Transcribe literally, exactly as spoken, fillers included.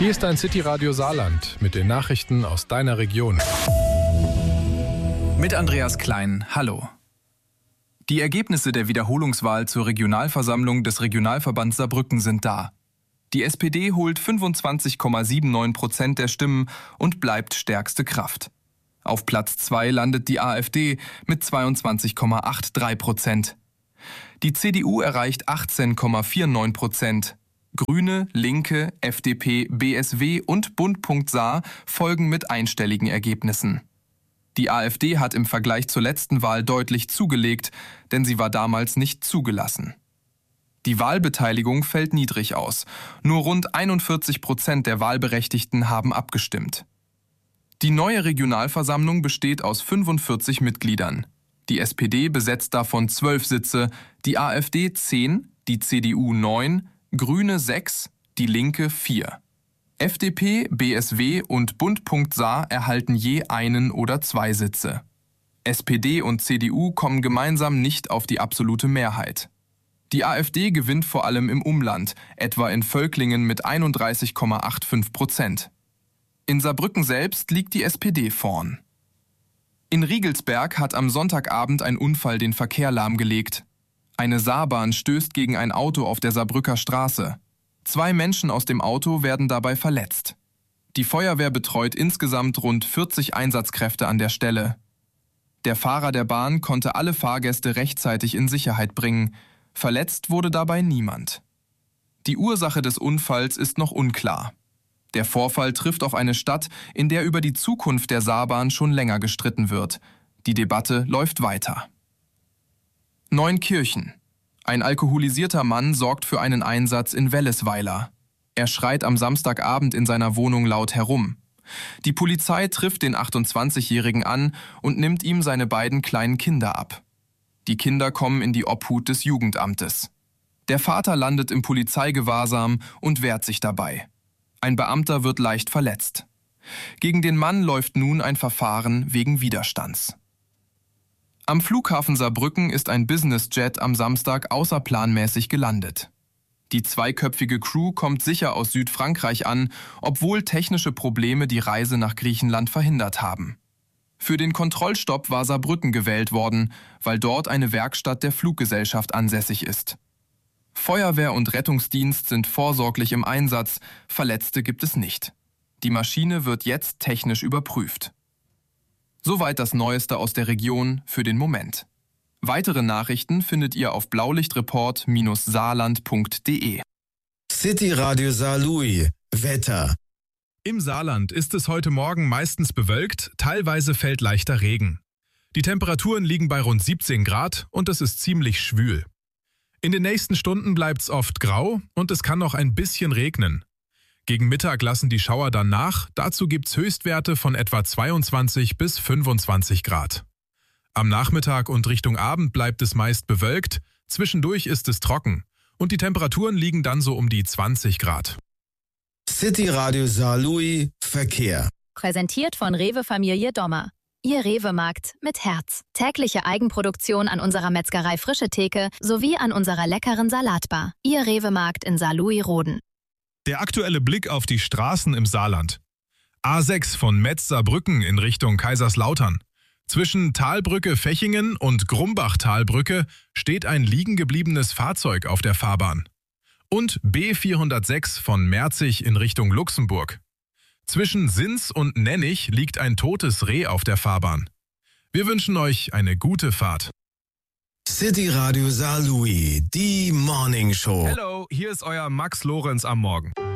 Hier ist ein City-Radio Saarland mit den Nachrichten aus deiner Region. Mit Andreas Klein, hallo. Die Ergebnisse der Wiederholungswahl zur Regionalversammlung des Regionalverbands Saarbrücken sind da. Die S P D holt fünfundzwanzig Komma neunundsiebzig Prozent der Stimmen und bleibt stärkste Kraft. Auf Platz zwei landet die A f D mit zweiundzwanzig Komma dreiundachtzig Prozent. Die C D U erreicht achtzehn Komma neunundvierzig Prozent. Grüne, Linke, F D P, B S W und Bund.Saar folgen mit einstelligen Ergebnissen. Die A f D hat im Vergleich zur letzten Wahl deutlich zugelegt, denn sie war damals nicht zugelassen. Die Wahlbeteiligung fällt niedrig aus. Nur rund einundvierzig Prozent der Wahlberechtigten haben abgestimmt. Die neue Regionalversammlung besteht aus fünfundvierzig Mitgliedern. Die S P D besetzt davon zwölf Sitze, die A f D zehn, die C D U neun, Grüne sechs, die Linke vier. F D P, B S W und Bund.Saar erhalten je einen oder zwei Sitze. S P D und C D U kommen gemeinsam nicht auf die absolute Mehrheit. Die A f D gewinnt vor allem im Umland, etwa in Völklingen mit einunddreißig Komma fünfundachtzig Prozent. In Saarbrücken selbst liegt die S P D vorn. In Riegelsberg hat am Sonntagabend ein Unfall den Verkehr lahmgelegt. Eine Saarbahn stößt gegen ein Auto auf der Saarbrücker Straße. Zwei Menschen aus dem Auto werden dabei verletzt. Die Feuerwehr betreut insgesamt rund vierzig Einsatzkräfte an der Stelle. Der Fahrer der Bahn konnte alle Fahrgäste rechtzeitig in Sicherheit bringen. Verletzt wurde dabei niemand. Die Ursache des Unfalls ist noch unklar. Der Vorfall trifft auf eine Stadt, in der über die Zukunft der Saarbahn schon länger gestritten wird. Die Debatte läuft weiter. Neunkirchen. Ein alkoholisierter Mann sorgt für einen Einsatz in Wellesweiler. Er schreit am Samstagabend in seiner Wohnung laut herum. Die Polizei trifft den achtundzwanzigjährigen an und nimmt ihm seine beiden kleinen Kinder ab. Die Kinder kommen in die Obhut des Jugendamtes. Der Vater landet im Polizeigewahrsam und wehrt sich dabei. Ein Beamter wird leicht verletzt. Gegen den Mann läuft nun ein Verfahren wegen Widerstands. Am Flughafen Saarbrücken ist ein Businessjet am Samstag außerplanmäßig gelandet. Die zweiköpfige Crew kommt sicher aus Südfrankreich an, obwohl technische Probleme die Reise nach Griechenland verhindert haben. Für den Kontrollstopp war Saarbrücken gewählt worden, weil dort eine Werkstatt der Fluggesellschaft ansässig ist. Feuerwehr und Rettungsdienst sind vorsorglich im Einsatz, Verletzte gibt es nicht. Die Maschine wird jetzt technisch überprüft. Soweit das Neueste aus der Region für den Moment. Weitere Nachrichten findet ihr auf blaulichtreport Bindestrich saarland Punkt de. City Radio Saarlouis. Wetter. Im Saarland ist es heute Morgen meistens bewölkt, teilweise fällt leichter Regen. Die Temperaturen liegen bei rund siebzehn Grad und es ist ziemlich schwül. In den nächsten Stunden bleibt es oft grau und es kann noch ein bisschen regnen. Gegen Mittag lassen die Schauer dann nach, dazu gibt's Höchstwerte von etwa zweiundzwanzig bis fünfundzwanzig Grad. Am Nachmittag und Richtung Abend bleibt es meist bewölkt, zwischendurch ist es trocken und die Temperaturen liegen dann so um die zwanzig Grad. City Radio Saarlouis Verkehr. Präsentiert von Rewe Familie Dommer. Ihr Rewe-Markt mit Herz. Tägliche Eigenproduktion an unserer Metzgerei Frische Theke sowie an unserer leckeren Salatbar. Ihr Rewe-Markt in Saarlouis-Roden. Der aktuelle Blick auf die Straßen im Saarland. A sechs von Metz-Saarbrücken in Richtung Kaiserslautern. Zwischen Talbrücke-Fechingen und Grumbach-Talbrücke steht ein liegen gebliebenes Fahrzeug auf der Fahrbahn. Und B vierhundertsechs von Merzig in Richtung Luxemburg. Zwischen Sins und Nennig liegt ein totes Reh auf der Fahrbahn. Wir wünschen euch eine gute Fahrt. City Radio Saarlouis, die Morning Show. Hallo, hier ist euer Max Lorenz am Morgen.